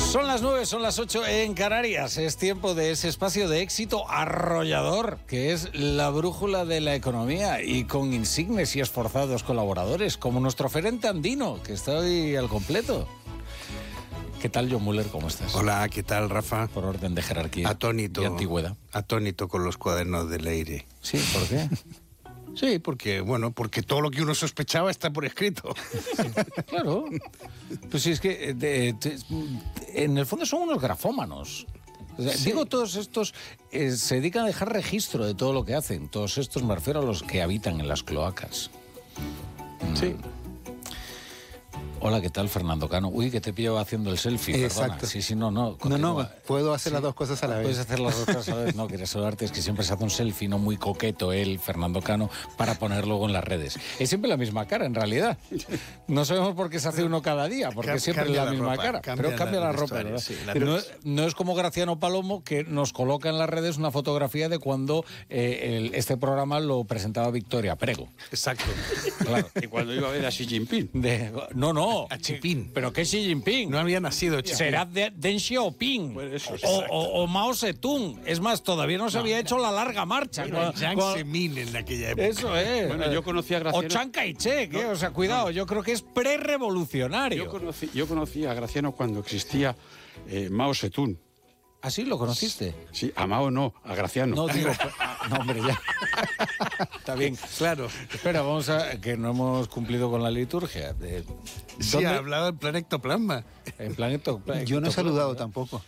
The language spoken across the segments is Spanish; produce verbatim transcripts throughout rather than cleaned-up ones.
Son las nueve, son las ocho en Canarias. Es tiempo de ese espacio de éxito arrollador que es la brújula de la economía, y con insignes y esforzados colaboradores como nuestro gerente andino, que está hoy al completo. ¿Qué tal, John Muller? ¿Cómo estás? Hola, ¿qué tal, Rafa? Por orden de jerarquía Atónito, y antigüedad. Atónito con los cuadernos de Leire. Sí, ¿por qué? Sí, porque, bueno, porque todo lo que uno sospechaba está por escrito. Claro. Pues sí, es que de, de, en el fondo son unos grafómanos. O sea, sí. Digo, todos estos eh, se dedican a dejar registro de todo lo que hacen. Todos estos me refiero a los que habitan en las cloacas. Sí. Mm. Hola, ¿qué tal, Fernando Cano? Uy, que te pillo haciendo el selfie, Exacto. Perdona. Sí, sí, no, no. Continúa. No, no, puedo hacer sí. las dos cosas a la vez. Puedes hacer las dos cosas a la vez. No, quería saludarte, es que siempre se hace un selfie, no muy coqueto él, Fernando Cano, para poner luego en las redes. Es siempre la misma cara, en realidad. No sabemos por qué se hace uno cada día, porque Cam- siempre es la, la misma ropa, cara. Pero cambia la, la ropa, ¿verdad? Sí, la no, no es como Graciano Palomo, que nos coloca en las redes una fotografía de cuando eh, el, este programa lo presentaba Victoria Prego. Exacto. Claro. Y cuando iba a ver a Xi Jinping. De, no, no. A Chipín. ¿Pero qué Xi Jinping? No había nacido Chipín. Será de, Deng Xiaoping pues eso, o, o, o Mao Zedong. Es más, todavía no se no. había hecho la larga marcha. Bueno, Jiang Zemin en aquella época. Eso es. Bueno, yo conocí a Graciano. O Chiang Kai-shek, ¿eh? O sea, cuidado, no. yo creo que es pre-revolucionario. Yo conocí, yo conocí a Graciano cuando existía eh, Mao Zedong. ¿Ah, sí? ¿Lo conociste? Sí, a Mao no, a Graciano. No, digo, no, hombre, ya. Está bien. Claro. Espera, vamos a... que no hemos cumplido con la liturgia. De, sí, ha hablado en plan ectoplasma. En plan ectoplasma. Yo no he saludado tampoco.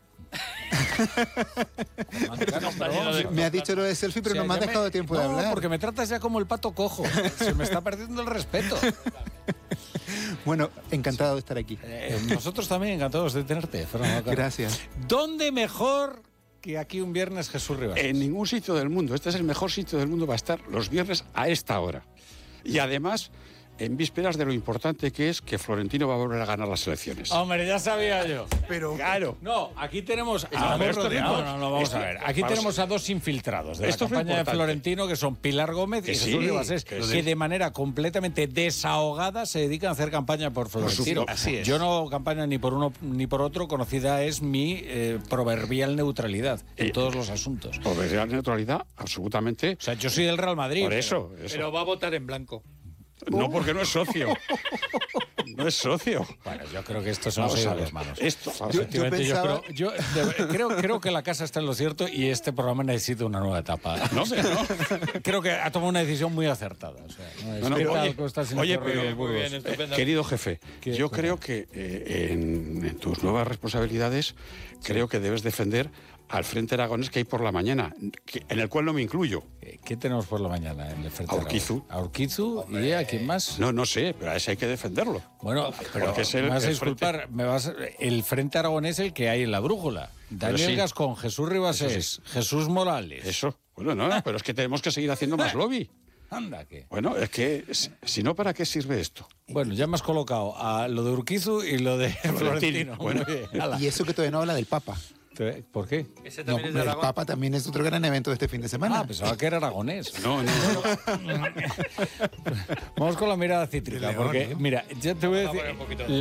Me has dicho lo de selfie, pero o sea, no me has dejado me... tiempo no, de hablar. No, porque me tratas ya como el pato cojo. Se me está perdiendo el respeto. Bueno, encantado de estar aquí. Eh, nosotros también encantados de tenerte, Fernando. Gracias. ¿Dónde mejor que aquí un viernes, Jesús Rivas? En ningún sitio del mundo. Este es el mejor sitio del mundo para estar los viernes a esta hora. Y además, en vísperas de lo importante que es que Florentino va a volver a ganar las elecciones. Hombre, ya sabía yo. Pero claro. No, aquí tenemos... A, ver, esto no, no, no, vamos esto, a ver. Aquí vamos tenemos a dos infiltrados de la campaña de Florentino, que son Pilar Gómez y sí, Jesús Ribasés, que, que sí. de manera completamente desahogada se dedican a hacer campaña por Florentino. Así es. Yo no campaña ni por uno ni por otro. Conocida es mi eh, proverbial neutralidad en eh, todos los asuntos. Proverbial neutralidad, absolutamente. O sea, yo soy del Real Madrid. Por eso. Pero, eso. pero va a votar en blanco. No, porque no es socio. No es socio. Bueno, yo creo que esto se nos ha ido a las manos. Esto, yo, yo, pensaba... yo, creo, yo de, creo, creo que la casa está en lo cierto y este programa necesita una nueva etapa. No sé, ¿no? Creo que ha tomado una decisión muy acertada. O sea, no, no, no, oye, oye pero, muy bien, eh, querido jefe, ¿Qué, yo creo que eh, en, en tus nuevas responsabilidades sí. creo que debes defender al Frente Aragonés que hay por la mañana, que, en el cual no me incluyo. ¿Qué tenemos por la mañana en el Frente Aragonés? A Urquizu. ¿A Urquizu? ¿Y a quién más? No, no sé, pero a ese hay que defenderlo. Bueno, pero Porque es el, me vas a el disculpar, frente... me vas a, el Frente Aragonés es el que hay en la brújula. Daniel sí. Gascón, Jesús Ribasés, sí. Jesús Morales. Eso, bueno, no, pero es que tenemos que seguir haciendo más lobby. Anda, ¿qué? Bueno, es que, si no, ¿para qué sirve esto? Bueno, ya me has colocado a lo de Urquizu y lo de Florentino. Bueno, y eso que todavía no habla del Papa. ¿Por qué? Ese también no, es de Aragón. El Papa también es otro gran evento de este fin de semana. Ah, pensaba que era aragonés. No, no. Vamos con la mirada cítrica, porque, mira, ya te voy a decir...